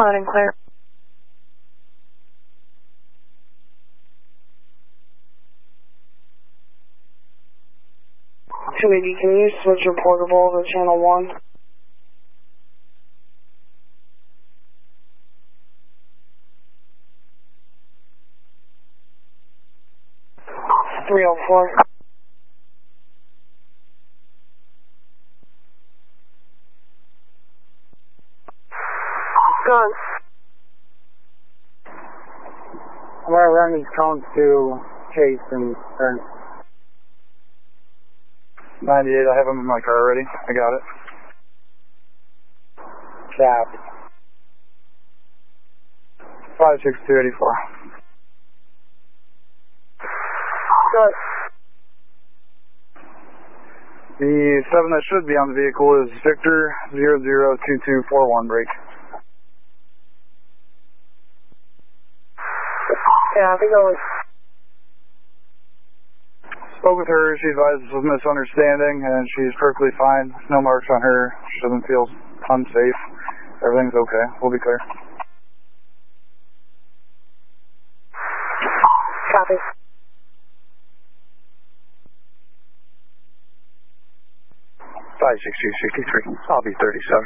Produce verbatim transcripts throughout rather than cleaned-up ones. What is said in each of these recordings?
Loud and clear. two eighty, can you switch your portable to channel one? three oh four. Gone. I'm going to run these cones to Chase and turn. ninety-eight, I have them in my car already. I got it. Cap. five six two eight four. Good. The seven that should be on the vehicle is Victor zero zero two two four one break. Yeah, I think I was... Spoke with her, she advised of misunderstanding, and she's perfectly fine. No marks on her. She doesn't feel unsafe. Everything's okay. We'll be clear. Copy. five six two six three. I'll be thirty-seven.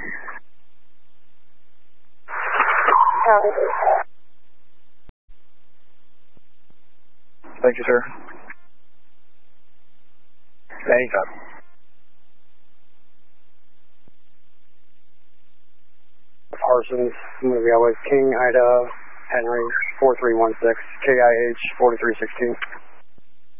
Copy. Thank you, sir. Anytime. Parsons, I'm going to be out with King Ida Henry four three one six, K I H four three one six.